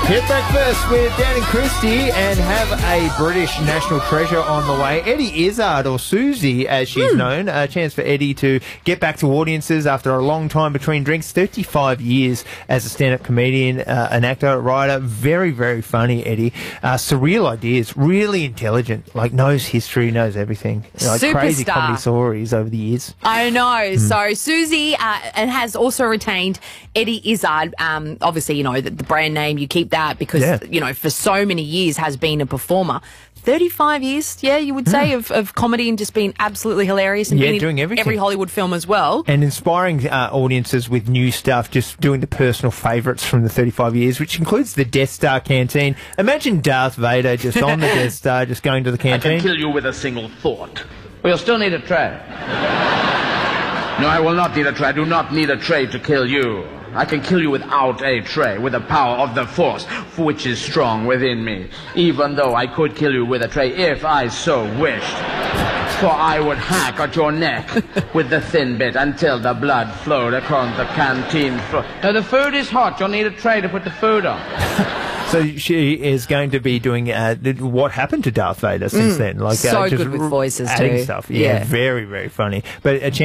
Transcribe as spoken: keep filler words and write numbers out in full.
Hit breakfast with Dan and Christy and have a British national treasure on the way. Eddie Izzard, or Susie as she's mm. known. A chance for Eddie to get back to audiences after a long time between drinks. thirty-five years as a stand-up comedian, uh, an actor, writer. Very, very funny, Eddie. Uh, surreal ideas. Really intelligent. Like, knows history, knows everything. Like, Superstar. Crazy comedy stories over the years. I know. Mm. So Susie uh, and has also retained Eddie Izzard. Um, obviously, you know, the, the brand name, you keep that because, yeah. you know, for so many years has been a performer. thirty-five years, yeah, you would say, mm. of, of comedy and just being absolutely hilarious and yeah, being doing in everything. every Hollywood film as well. And inspiring uh, audiences with new stuff, just doing the personal favourites from the thirty-five years, which includes the Death Star canteen. Imagine Darth Vader just on the Death Star, just going to the canteen. I can kill you with a single thought. Well, you'll still need a tray. No, I will not need a tray. I do not need a tray to kill you. I can kill you without a tray, with the power of the Force, which is strong within me. Even though I could kill you with a tray if I so wished. For I would hack at your neck with the thin bit until the blood flowed across the canteen floor. Now, the food is hot. You'll need a tray to put the food on. So she is going to be doing uh, what happened to Darth Vader since mm, then. Like so uh, just good with voices adding too. stuff. Yeah, yeah, very, very funny. But a chance